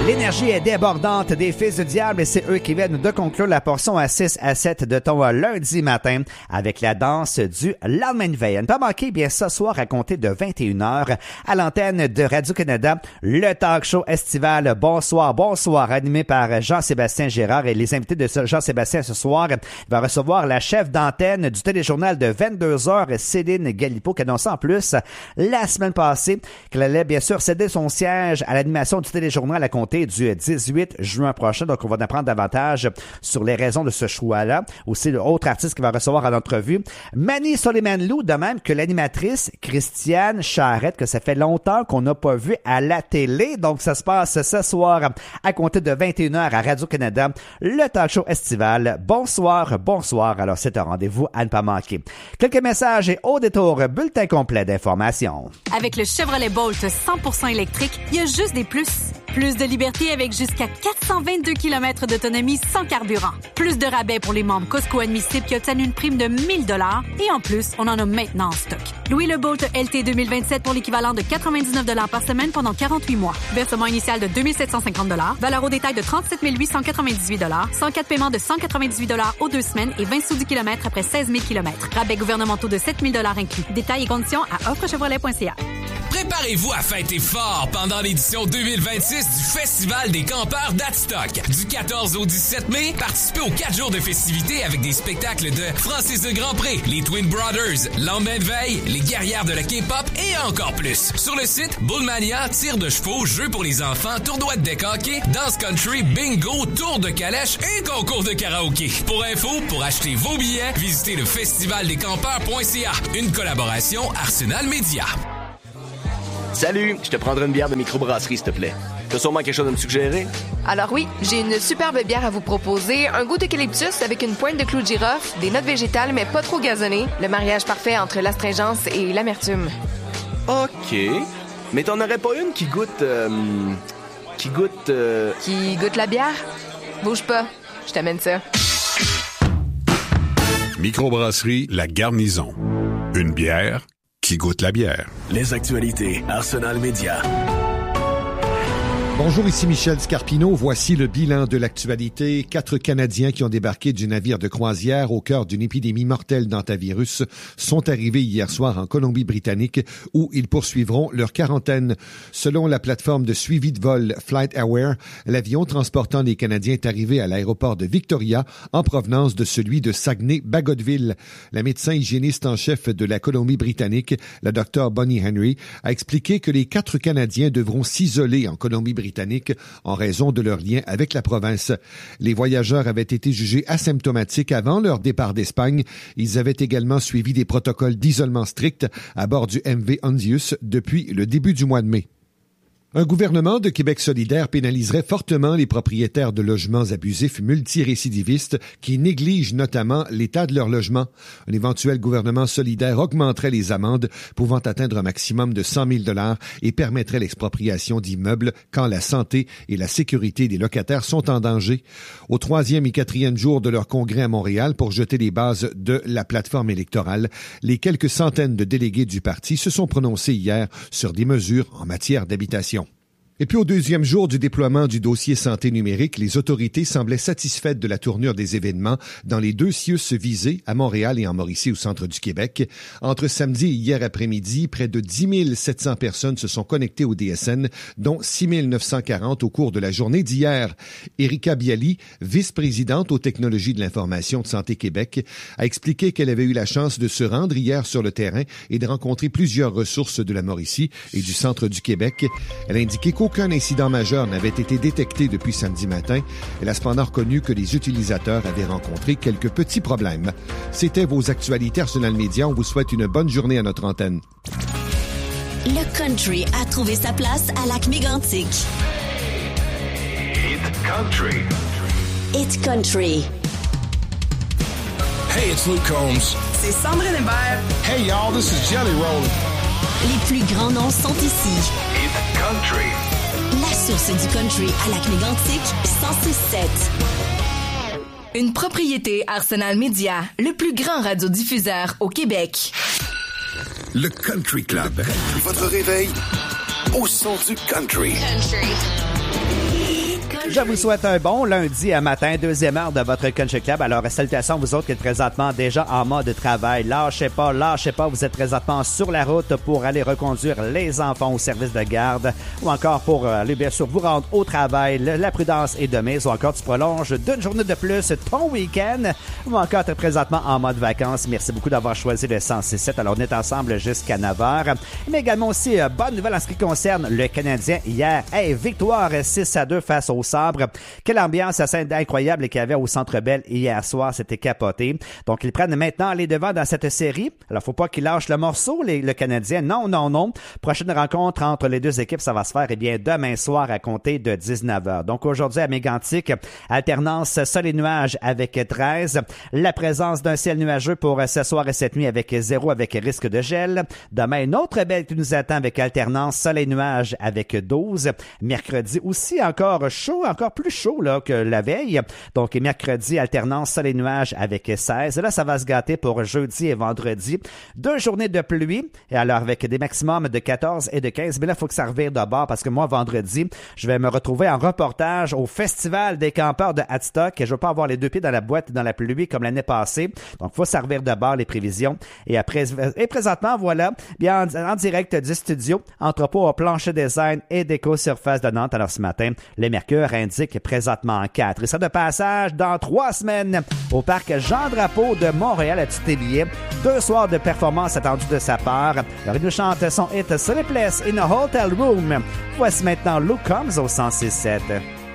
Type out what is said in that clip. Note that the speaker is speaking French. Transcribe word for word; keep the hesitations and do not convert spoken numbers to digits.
L'énergie est débordante des Fils du Diable et c'est eux qui viennent de conclure la portion à six à sept de ton lundi matin avec la danse du lendemain de veille. Ne pas manquer, bien, ce soir à compter de vingt et une heures à l'antenne de Radio-Canada, le talk show estival Bonsoir, Bonsoir, animé par Jean-Sébastien Gérard et les invités de ce Jean-Sébastien ce soir va recevoir la chef d'antenne du téléjournal de vingt-deux heures, Céline Galipo, qui annonçait en plus la semaine passée qu'elle allait bien sûr céder son siège à l'animation du téléjournal à compter du dix-huit juin prochain. Donc, on va en apprendre davantage sur les raisons de ce choix-là. Aussi, l'autre artiste qui va recevoir en entrevue, Mani Soleiman-Lou, de même que l'animatrice Christiane Charrette, que ça fait longtemps qu'on n'a pas vu à la télé. Donc, ça se passe ce soir à compter de vingt et une heures à Radio-Canada, le talk show estival. Bonsoir, bonsoir. Alors, c'est un rendez-vous à ne pas manquer. Quelques messages et au détour, bulletin complet d'informations. Avec le Chevrolet Bolt cent pour cent électrique, il y a juste des plus. Plus de liberté avec jusqu'à quatre cent vingt-deux kilomètres d'autonomie sans carburant. Plus de rabais pour les membres Costco admissibles qui obtiennent une prime de mille dollars. Et en plus, on en a maintenant en stock. Louez le Bolt L T deux mille vingt-sept pour l'équivalent de quatre-vingt-dix-neuf dollars par semaine pendant quarante-huit mois. Versement initial de deux mille sept cent cinquante dollars. Valeur au détail de trente-sept mille huit cent quatre-vingt-dix-huit dollars. cent quatre paiements de cent quatre-vingt-dix-huit dollars aux deux semaines et vingt sous du kilomètre après seize mille kilomètres. Rabais gouvernementaux de sept mille dollars inclus. Détails et conditions à offre chevrolet point c a. Préparez-vous à fêter fort pendant l'édition deux mille vingt-six du Festival des campeurs d'Adstock. Du quatorze au dix-sept mai, participez aux quatre jours de festivités avec des spectacles de Francis de Grandpré, les Twin Brothers, Lendemain de veille, les guerrières de la K-pop et encore plus. Sur le site, Bullmania, tir de chevaux, jeux pour les enfants, tournoi de deck hockey, danse country, bingo, tour de calèche et concours de karaoké. Pour info, pour acheter vos billets, visitez le festival des campeurs point c a. Une collaboration Arsenal Média. Salut, je te prendrai une bière de microbrasserie, s'il te plaît. T'as sûrement quelque chose à me suggérer? Alors oui, j'ai une superbe bière à vous proposer. Un goût d'eucalyptus avec une pointe de clou de girofle, des notes végétales mais pas trop gazonnées. Le mariage parfait entre l'astringence et l'amertume. OK. Mais t'en aurais pas une qui goûte... Euh, qui goûte... Euh... Qui goûte la bière? Bouge pas, je t'amène ça. Microbrasserie La Garnison. Une bière qui goûte la bière. Les actualités Arsenal Média. Bonjour, ici Michel Scarpino. Voici le bilan de l'actualité. Quatre Canadiens qui ont débarqué du navire de croisière au cœur d'une épidémie mortelle d'hantavirus sont arrivés hier soir en Colombie-Britannique où ils poursuivront leur quarantaine. Selon la plateforme de suivi de vol FlightAware, l'avion transportant les Canadiens est arrivé à l'aéroport de Victoria en provenance de celui de Saguenay-Bagotville. La médecin hygiéniste en chef de la Colombie-Britannique, la docteure Bonnie Henry, a expliqué que les quatre Canadiens devront s'isoler en Colombie-Britannique en raison de leur lien avec la province. Les voyageurs avaient été jugés asymptomatiques avant leur départ d'Espagne. Ils avaient également suivi des protocoles d'isolement stricts à bord du M V Hondius depuis le début du mois de mai. Un gouvernement de Québec solidaire pénaliserait fortement les propriétaires de logements abusifs multirécidivistes qui négligent notamment l'état de leur logement. Un éventuel gouvernement solidaire augmenterait les amendes pouvant atteindre un maximum de cent mille dollars et permettrait l'expropriation d'immeubles quand la santé et la sécurité des locataires sont en danger. Au troisième et quatrième jour de leur congrès à Montréal pour jeter les bases de la plateforme électorale, les quelques centaines de délégués du parti se sont prononcés hier sur des mesures en matière d'habitation. Et puis au deuxième jour du déploiement du dossier santé numérique, les autorités semblaient satisfaites de la tournure des événements dans les deux C I U S visés, à Montréal et en Mauricie, au centre du Québec. Entre samedi et hier après-midi, près de dix mille sept cents personnes se sont connectées au D S N, dont six mille neuf cent quarante au cours de la journée d'hier. Erika Bialy, vice-présidente aux technologies de l'information de Santé Québec, a expliqué qu'elle avait eu la chance de se rendre hier sur le terrain et de rencontrer plusieurs ressources de la Mauricie et du centre du Québec. Elle a indiqué qu'au Aucun incident majeur n'avait été détecté depuis samedi matin. Elle a cependant reconnu que les utilisateurs avaient rencontré quelques petits problèmes. C'était vos actualités Arsenal Média. On vous souhaite une bonne journée à notre antenne. Le country a trouvé sa place à Lac-Mégantic. Hit Country. Hit Country. Hey, it's Luke Combs. C'est Sandrine Hébert. Hey, y'all, this is Jelly Roll. Les plus grands noms sont ici. Hit Country. La source du country à Lac-Mégantic, cent six sept. Une propriété Arsenal Média, le plus grand radiodiffuseur au Québec. Le Country Club. Votre réveil au son du country. Country. Je vous souhaite un bon lundi à matin, deuxième heure de votre Country Club. Alors, salutations vous autres qui êtes présentement déjà en mode travail. Lâchez pas, lâchez pas, vous êtes présentement sur la route pour aller reconduire les enfants au service de garde ou encore pour aller bien sûr vous rendre au travail. La prudence est de mise ou encore tu prolonges d'une journée de plus ton week-end ou encore tu es présentement en mode vacances. Merci beaucoup d'avoir choisi le cent six sept. Alors, on est ensemble jusqu'à neuf heures. Mais également aussi, euh, bonne nouvelle en ce qui concerne le Canadien hier. Hey, victoire six à deux face au Sabre. Quelle ambiance assez incroyable qu'il y avait au Centre Bell hier soir. C'était capoté. Donc, ils prennent maintenant les devants dans cette série. Alors, faut pas qu'ils lâchent le morceau, les, le Canadien. Non, non, non. Prochaine rencontre entre les deux équipes, ça va se faire, eh bien, demain soir à compter de dix-neuf heures. Donc, aujourd'hui, à Mégantic, alternance sol et nuages avec treize. La présence d'un ciel nuageux pour ce soir et cette nuit avec zéro avec risque de gel. Demain, une autre belle qui nous attend avec alternance sol et nuages avec douze. Mercredi aussi encore chaud, encore plus chaud là que la veille. Donc mercredi, alternance sol et nuages avec seize. Là, ça va se gâter pour jeudi et vendredi. Deux journées de pluie. Et alors avec des maximums de quatorze et de quinze. Mais là, il faut que ça revire de bord parce que moi, vendredi, je vais me retrouver en reportage au Festival des campeurs de Hadstock. Et je veux pas avoir les deux pieds dans la boîte dans la pluie comme l'année passée. Donc, il faut ça revire de bord les prévisions. Et après, et présentement, voilà, bien en, en direct du studio, entrepôt au plancher design et déco surface de Nantes. Alors ce matin, le mercure indique présentement quatre. Et ça de passage dans trois semaines au parc Jean-Drapeau de Montréal à tous tes billets. Deux soirs de performance attendus de sa part. Alors il nous chante son hit Sleepless in a Hotel Room. Voici maintenant Luke Combs au cent six sept.